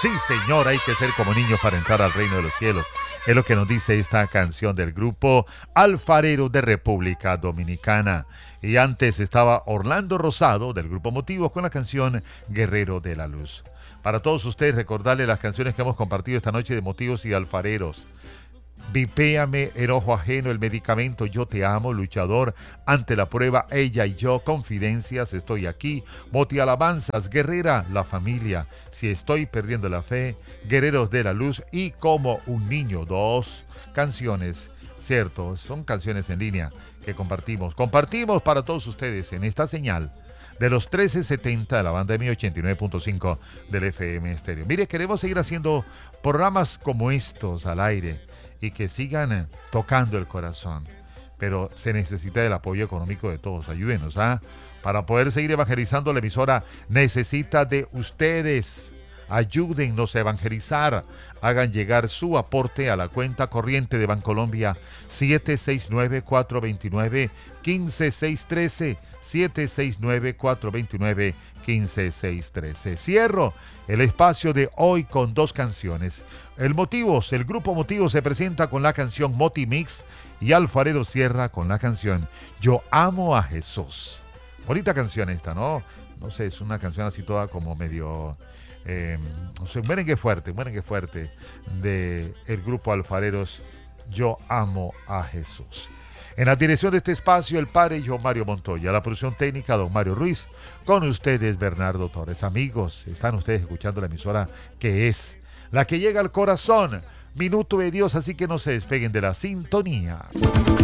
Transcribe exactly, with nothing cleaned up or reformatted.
Sí, señor, hay que ser como niños para entrar al reino de los cielos. Es lo que nos dice esta canción del grupo Alfarero de República Dominicana. Y antes estaba Orlando Rosado del grupo Motivos con la canción Guerrero de la Luz. Para todos ustedes, recordarles las canciones que hemos compartido esta noche de Motivos y de Alfareros. Vipéame, enojo ajeno, el medicamento, yo te amo, luchador, ante la prueba, ella y yo, confidencias, estoy aquí, moti alabanzas, guerrera, la familia, si estoy perdiendo la fe, guerreros de la luz y como un niño, dos canciones, cierto, son canciones en línea que compartimos, compartimos para todos ustedes en esta señal de los trece setenta de la banda M ochenta y nueve punto cinco del F M Estéreo. Mire, queremos seguir haciendo programas como estos al aire y que sigan tocando el corazón. Pero se necesita el apoyo económico de todos. Ayúdenos, ¿ah? Para poder seguir evangelizando la emisora necesita de ustedes. Ayúdennos a evangelizar. Hagan llegar su aporte a la cuenta corriente de Bancolombia siete seis nueve, cuatro dos nueve, uno cinco seis uno tres. siete seis nueve, cuatro dos nueve, uno cinco seis tres. Cierro el espacio de hoy con dos canciones. El Motivos, el grupo Motivos se presenta con la canción Moti Mix y Alfarero cierra con la canción Yo Amo a Jesús. Bonita canción esta, ¿no? No sé, es una canción así toda como medio... Eh, no sé, merengue fuerte, merengue fuerte de el grupo Alfareros Yo Amo a Jesús. En la dirección de este espacio, el padre John Mario Montoya, la producción técnica, don Mario Ruiz, con ustedes, Bernardo Torres. Amigos, están ustedes escuchando la emisora que es la que llega al corazón. Minuto de Dios, así que no se despeguen de la sintonía.